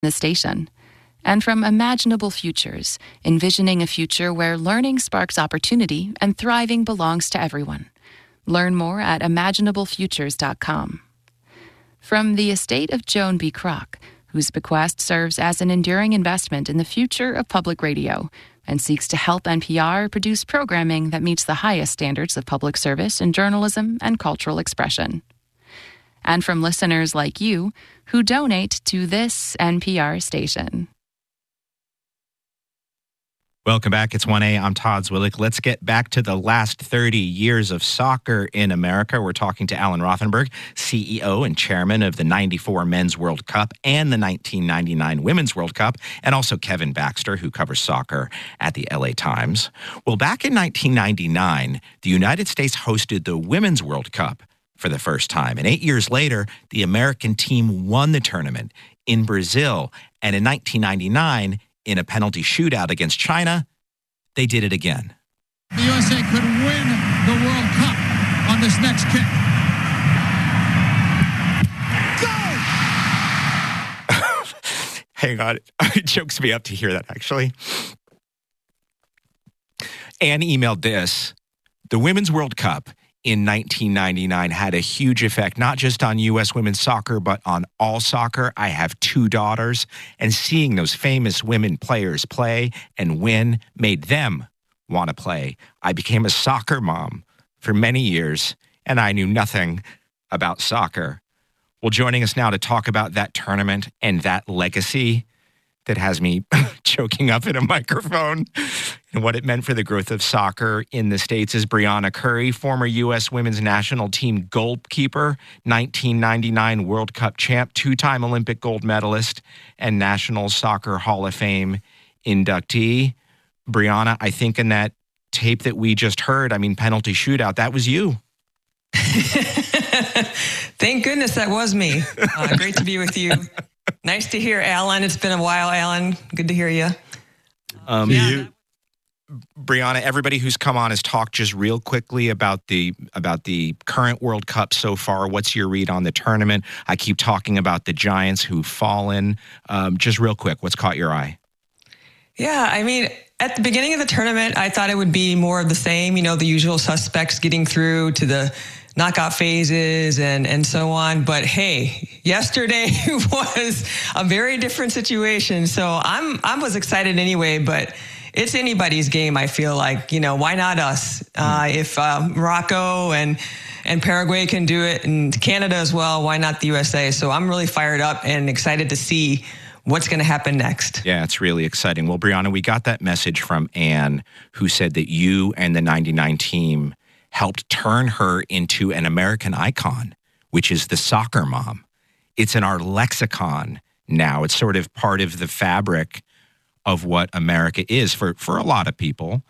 the station. And from Imaginable Futures, envisioning a future where learning sparks opportunity and thriving belongs to everyone. Learn more at imaginablefutures.com. From the estate of Joan B. Kroc, whose bequest serves as an enduring investment in the future of public radio and seeks to help NPR produce programming that meets the highest standards of public service in journalism and cultural expression. And from listeners like you who donate to this NPR station. Welcome back. It's 1A. I'm Todd Zwillich. Let's get back to the last 30 years of soccer in America. We're talking to Alan Rothenberg, CEO and chairman of the 94 Men's World Cup and the 1999 Women's World Cup, and also Kevin Baxter, who covers soccer at the LA Times. Well, back in 1999, the United States hosted the Women's World Cup for the first time. And 8 years later, the American team won the tournament in Brazil. And in 1999, in a penalty shootout against China, they did it again. The USA could win the World Cup on this next kick. Go! Hang on. It chokes me up to hear that, actually. Anne emailed this. The Women's World Cup in 1999 had a huge effect, not just on U.S. women's soccer, but on all soccer. I have 2 daughters, and seeing those famous women players play and win made them want to play. I became a soccer mom for many years, and I knew nothing about soccer. Well, joining us now to talk about that tournament and that legacy that has me choking up in a microphone and what it meant for the growth of soccer in the States is Brianna Curry, former U.S. women's national team goalkeeper, 1999 World Cup champ, 2-time Olympic gold medalist, and National Soccer Hall of Fame inductee. Brianna, I think in that tape that we just heard, penalty shootout, that was you. Thank goodness that was me. Great to be with you. Nice to hear, Alan. It's been a while, Alan. Good to hear you. Brianna, everybody who's come on has talked just real quickly about the current World Cup so far. What's your read on the tournament? I keep talking about the giants who've fallen. Just real quick, what's caught your eye? Yeah, at the beginning of the tournament, I thought it would be more of the same, the usual suspects getting through to the knockout phases and so on. But hey, yesterday was a very different situation. So I was excited anyway, but it's anybody's game, I feel like. Why not us? If Morocco and Paraguay can do it, and Canada as well, why not the USA? So I'm really fired up and excited to see what's going to happen next. Yeah, it's really exciting. Well, Brianna, we got that message from Anne, who said that you and the 99 team helped turn her into an American icon, which is the soccer mom. It's in our lexicon now. It's sort of part of the fabric of what America is for a lot of people.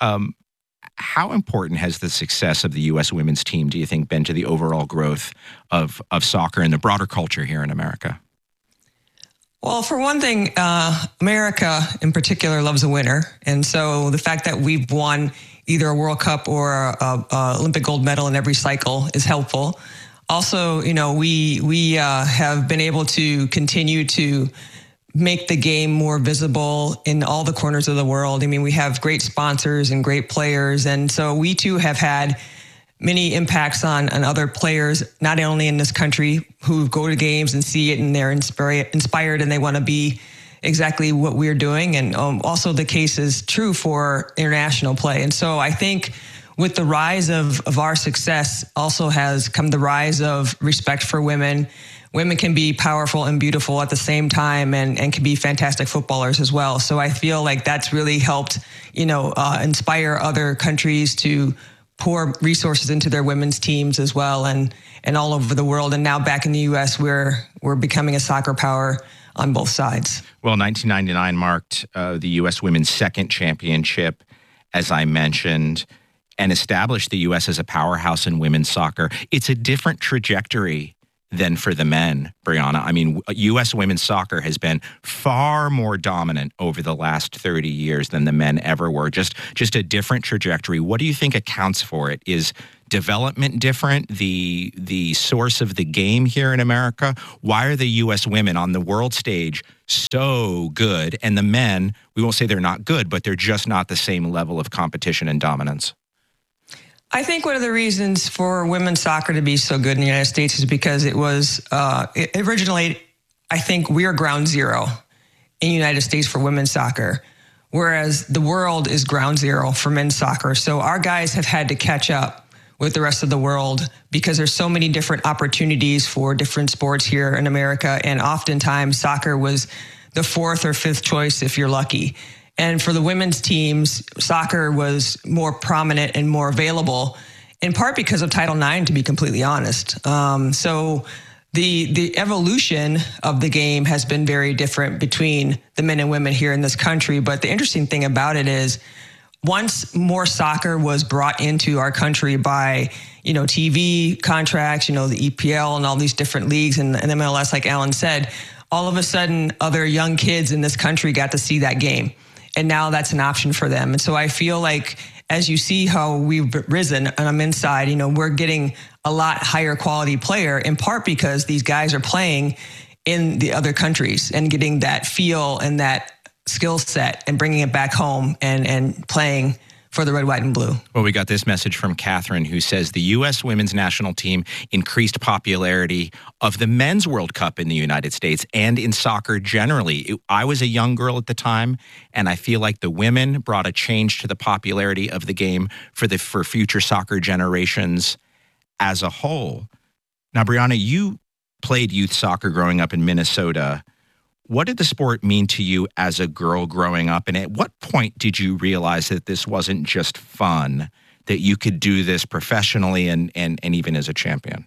How important has the success of the U.S. women's team, do you think, been to the overall growth of soccer and the broader culture here in America? Well, for one thing, America in particular loves a winner. And so the fact that we've won either a World Cup or a Olympic gold medal in every cycle is helpful. Also, we have been able to continue to make the game more visible in all the corners of the world. We have great sponsors and great players. And so we too have had many impacts on other players, not only in this country, who go to games and see it and they're inspired and they want to be exactly what we're doing. And also the case is true for international play. And so I think with the rise of our success also has come the rise of respect for women. Women can be powerful and beautiful at the same time and can be fantastic footballers as well. So I feel like that's really helped, inspire other countries to pour resources into their women's teams as well and all over the world. And now back in the U.S., we're becoming a soccer power on both sides. Well, 1999 marked the U.S. women's second championship, as I mentioned, and established the U.S. as a powerhouse in women's soccer. It's a different trajectory than for the men, Brianna. U.S. women's soccer has been far more dominant over the last 30 years than the men ever were. Just a different trajectory. What do you think accounts for it? Is development different? The source of the game here in America? Why are the U.S. women on the world stage so good, and the men, we won't say they're not good, but they're just not the same level of competition and dominance? I think one of the reasons for women's soccer to be so good in the United States is because it originally, I think we are ground zero in the United States for women's soccer, whereas the world is ground zero for men's soccer. So our guys have had to catch up with the rest of the world because there's so many different opportunities for different sports here in America. And oftentimes soccer was the fourth or fifth choice if you're lucky. And for the women's teams, soccer was more prominent and more available, in part because of Title IX, to be completely honest. So the evolution of the game has been very different between the men and women here in this country. But the interesting thing about it is, once more soccer was brought into our country by, TV contracts, the EPL and all these different leagues and MLS, like Alan said, all of a sudden other young kids in this country got to see that game. And now that's an option for them. And so I feel like as you see how we've risen on the men's side, we're getting a lot higher quality player, in part because these guys are playing in the other countries and getting that feel and that skill set and bringing it back home and playing for the red, white, and blue. Well, we got this message from Catherine, who says the U.S. women's national team increased popularity of the men's World Cup in the United States and in soccer generally. I was a young girl at the time, and I feel like the women brought a change to the popularity of the game for future soccer generations as a whole. Now, Brianna, you played youth soccer growing up in Minnesota. What did the sport mean to you as a girl growing up? And at what point did you realize that this wasn't just fun, that you could do this professionally and even as a champion?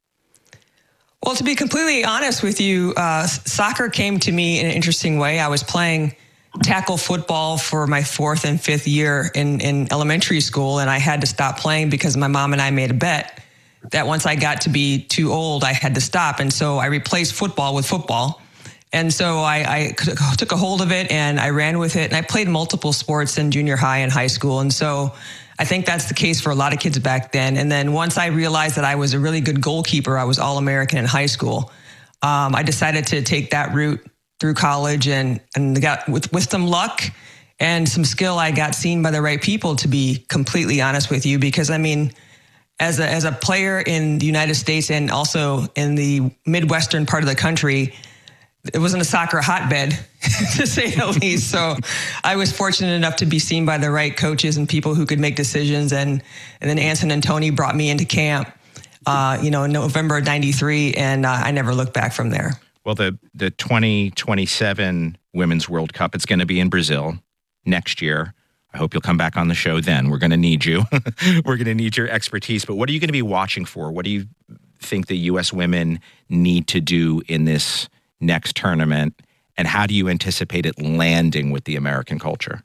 Well, to be completely honest with you, soccer came to me in an interesting way. I was playing tackle football for my fourth and fifth year in elementary school, and I had to stop playing because my mom and I made a bet that once I got to be too old, I had to stop. And so I replaced football with football. And so I took a hold of it and I ran with it. And I played multiple sports in junior high and high school. And so I think that's the case for a lot of kids back then. And then once I realized that I was a really good goalkeeper, I was All-American in high school. I decided to take that route through college and got with some luck and some skill, I got seen by the right people, to be completely honest with you. Because as a player in the United States and also in the Midwestern part of the country, it wasn't a soccer hotbed, to say the least. So I was fortunate enough to be seen by the right coaches and people who could make decisions. And then Anson and Tony brought me into camp, in November of '93, and I never looked back from there. Well, the 2027 Women's World Cup, it's going to be in Brazil next year. I hope you'll come back on the show then. We're going to need you. We're going to need your expertise. But what are you going to be watching for? What do you think the U.S. women need to do in this next tournament, and how do you anticipate it landing with the American culture?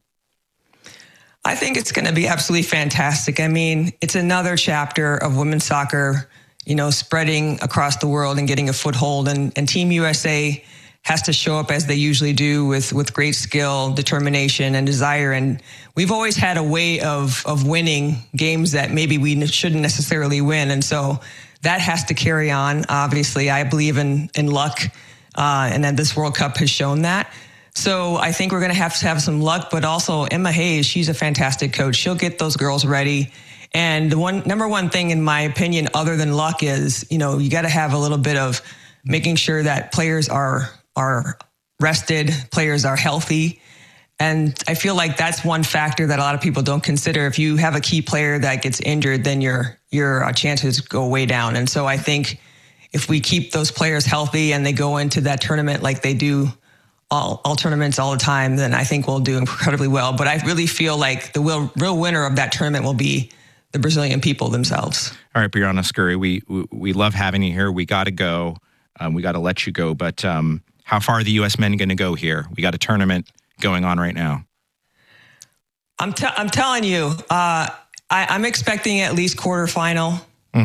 I think it's going to be absolutely fantastic. It's another chapter of women's soccer, spreading across the world and getting a foothold. And Team USA has to show up as they usually do with great skill, determination, and desire. And we've always had a way of winning games that maybe we shouldn't necessarily win. And so that has to carry on. Obviously, I believe in luck. And then this World Cup has shown that. So I think we're going to have some luck, but also Emma Hayes, she's a fantastic coach. She'll get those girls ready. And the number one thing, in my opinion, other than luck is, you got to have a little bit of making sure that players are rested, players are healthy. And I feel like that's one factor that a lot of people don't consider. If you have a key player that gets injured, then your chances go way down. And so I think if we keep those players healthy and they go into that tournament like they do all tournaments all the time, then I think we'll do incredibly well. But I really feel like the real winner of that tournament will be the Brazilian people themselves. All right, Brianna Scurry, we love having you here. We got to go. We got to let you go. But how far are the U.S. men going to go here? We got a tournament going on right now. I'm telling you, I'm expecting at least quarterfinal,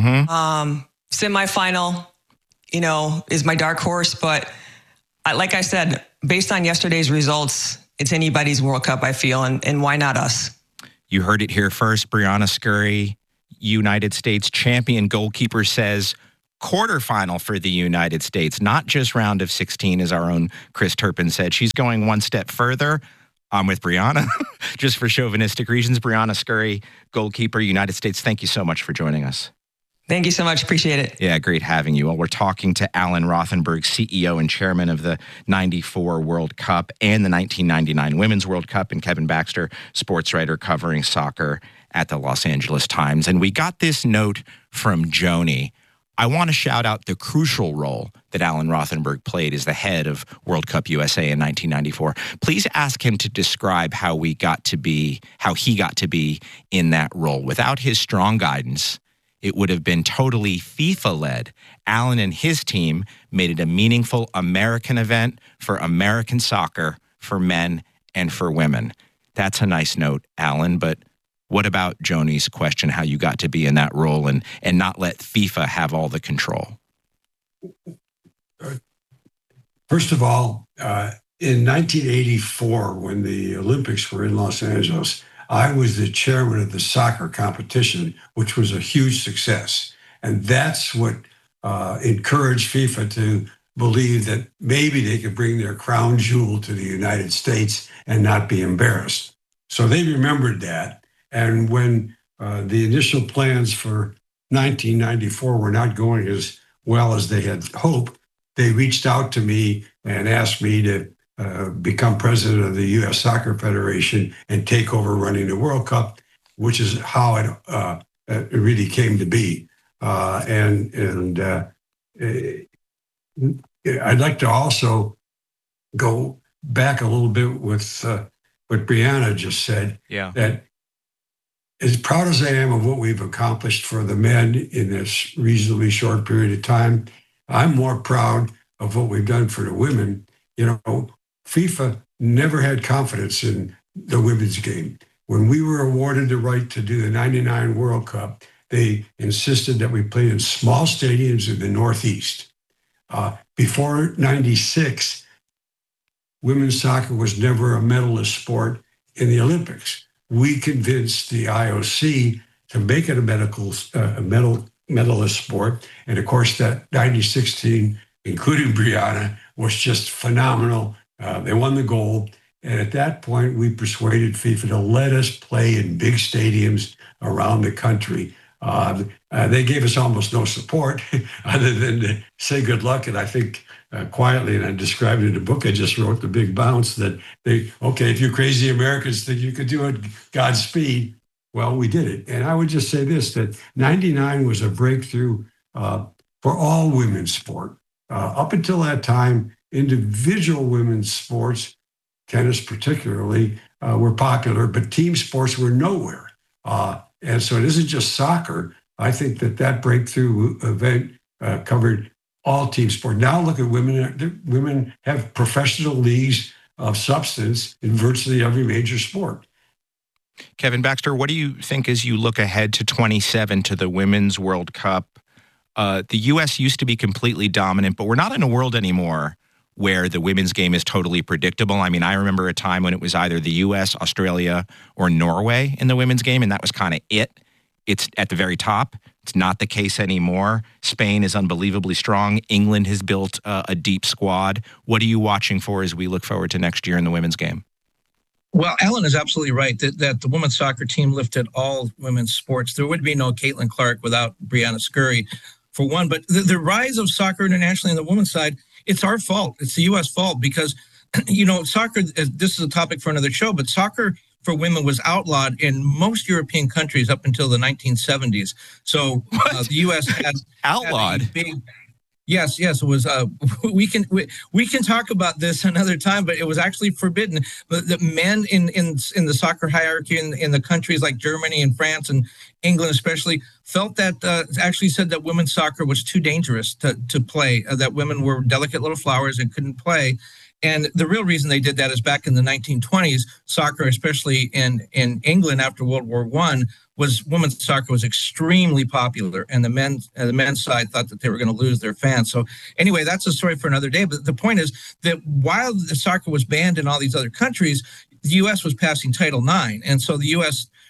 semifinal. Is my dark horse. But like I said, based on yesterday's results, it's anybody's World Cup, I feel. And why not us? You heard it here first. Brianna Scurry, United States champion goalkeeper says quarterfinal for the United States, not just round of 16, as our own Chris Turpin said. She's going one step further. I'm with Brianna, just for chauvinistic reasons. Brianna Scurry, goalkeeper, United States. Thank you so much for joining us. Thank you so much. Appreciate it. Yeah, great having you. Well, we're talking to Alan Rothenberg, CEO and chairman of the 94 World Cup and the 1999 Women's World Cup, and Kevin Baxter, sports writer covering soccer at the Los Angeles Times. And we got this note from Joni. I want to shout out the crucial role that Alan Rothenberg played as the head of World Cup USA in 1994. Please ask him to describe how he got to be in that role. Without his strong guidance, it would have been totally FIFA-led. Alan and his team made it a meaningful American event for American soccer, for men and for women. That's a nice note, Alan, but what about Joni's question, how you got to be in that role and not let FIFA have all the control? First of all, in 1984, when the Olympics were in Los Angeles, I was the chairman of the soccer competition, which was a huge success. And that's what encouraged FIFA to believe that maybe they could bring their crown jewel to the United States and not be embarrassed. So they remembered that. And when the initial plans for 1994 were not going as well as they had hoped, they reached out to me and asked me to become president of the U.S. Soccer Federation and take over running the World Cup, which is how it really came to be. I'd like to also go back a little bit with what Brianna just said. Yeah. That as proud as I am of what we've accomplished for the men in this reasonably short period of time, I'm more proud of what we've done for the women. You know, FIFA never had confidence in the women's game. When we were awarded the right to do the 99 World Cup, they insisted that we play in small stadiums in the Northeast. Before 96, women's soccer was never a medalist sport in the Olympics. We convinced the IOC to make it a medalist sport. And of course, that 96 team, including Brianna, was just phenomenal. They won the gold. And at that point, we persuaded FIFA to let us play in big stadiums around the country. They gave us almost no support other than to say good luck. And I think quietly, and I described it in the book I just wrote, The Big Bounce, that if you crazy Americans think you could do it, Godspeed. Well, we did it. And I would just say this, that 99 was a breakthrough for all women's sport. Up until that time, individual women's sports, tennis particularly, were popular, but team sports were nowhere. And so it isn't just soccer. I think that breakthrough event covered all team sport. Now look at women. Women have professional leagues of substance in virtually every major sport. Kevin Baxter, what do you think as you look ahead to 27 to the Women's World Cup? The U.S. used to be completely dominant, but we're not in a world anymore where the women's game is totally predictable. I mean, I remember a time when it was either the U.S., Australia, or Norway in the women's game, and that was kind of it. It's at the very top. It's not the case anymore. Spain is unbelievably strong. England has built a deep squad. What are you watching for as we look forward to next year in the women's game? Well, Alan is absolutely right that the women's soccer team lifted all women's sports. There would be no Caitlin Clark without Brianna Scurry, for one. But the rise of soccer internationally on the women's side, it's our fault. It's the U.S. fault because, soccer, this is a topic for another show, but soccer for women was outlawed in most European countries up until the 1970s. So the U.S. had outlawed. Yes, it was. We can talk about this another time, but it was actually forbidden. But the men in the soccer hierarchy in the countries like Germany and France and England especially felt that actually said that women's soccer was too dangerous to play. That women were delicate little flowers and couldn't play. And the real reason they did that is back in the 1920s, soccer, especially in England after World War I, women's soccer was extremely popular, and the men's side thought that they were going to lose their fans. So anyway, that's a story for another day. But the point is that while the soccer was banned in all these other countries, the U.S. was passing Title IX, and so the U.S.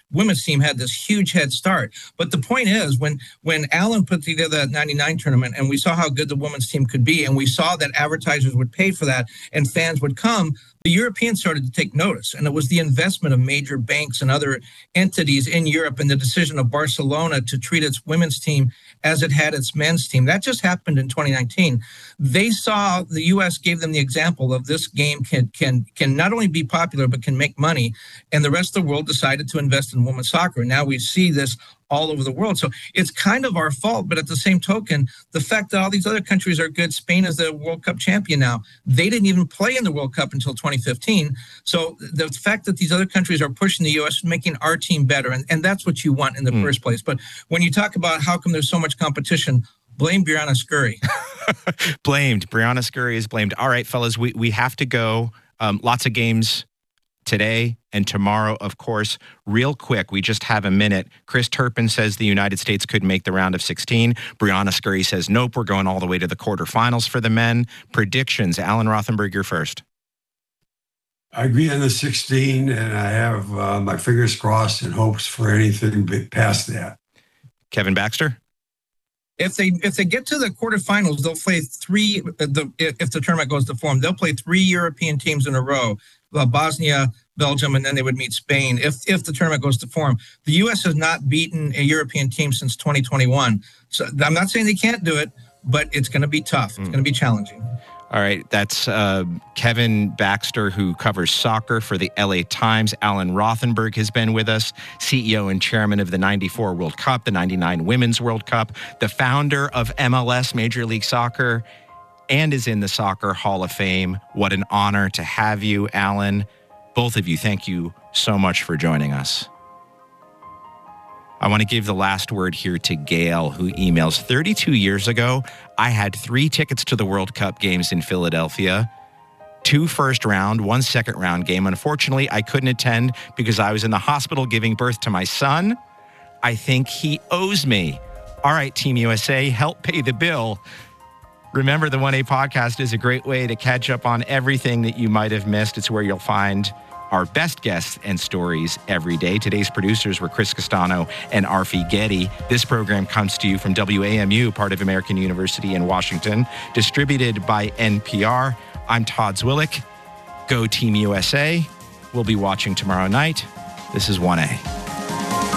women's team had this huge head start. But the point is, when Alan put together that 99 tournament and we saw how good the women's team could be, and we saw that advertisers would pay for that and fans would come, the Europeans started to take notice. And it was the investment of major banks and other entities in Europe and the decision of Barcelona to treat its women's team as it had its men's team. That just happened in 2019. They saw, the U.S. gave them the example of this game can not only be popular, but can make money. And the rest of the world decided to invest in women's soccer. And now we see this all over the world. So it's kind of our fault, but at the same token, the fact that all these other countries are good, Spain is the World Cup champion now. They didn't even play in the World Cup until 2015. So the fact that these other countries are pushing the U.S. is making our team better. And that's what you want in the first place. But when you talk about how come there's so much competition, blame Brianna Scurry. Blamed. Brianna Scurry is blamed. All right, fellas, we have to go. Lots of games today and tomorrow, of course. Real quick, we just have a minute. Chris Turpin says the United States could make the round of 16. Brianna Scurry says, nope, we're going all the way to the quarterfinals for the men. Predictions. Alan Rothenberg, you're first. I agree on the 16, and I have my fingers crossed and hopes for anything past that. Kevin Baxter? If they get to the quarterfinals, they'll play three. If the tournament goes to form, they'll play 3 European teams in a row: Bosnia, Belgium, and then they would meet Spain. If the tournament goes to form, the U.S. has not beaten a European team since 2021. So I'm not saying they can't do it, but it's going to be tough. It's going to be challenging. All right, that's Kevin Baxter, who covers soccer for the LA Times. Alan Rothenberg has been with us, CEO and chairman of the 94 World Cup, the 99 Women's World Cup, the founder of MLS, Major League Soccer, and is in the Soccer Hall of Fame. What an honor to have you, Alan. Both of you, thank you so much for joining us. I want to give the last word here to Gail, who emails, 32 years ago, I had 3 tickets to the World Cup games in Philadelphia, 2 first round, 1 second round game. Unfortunately, I couldn't attend because I was in the hospital giving birth to my son. I think he owes me. All right, Team USA, help pay the bill. Remember, the 1A podcast is a great way to catch up on everything that you might have missed. It's where you'll find our best guests and stories every day. Today's producers were Chris Castano and Arfi Getty. This program comes to you from WAMU, part of American University in Washington, distributed by NPR. I'm Todd Zwillich. Go Team USA. We'll be watching tomorrow night. This is 1A.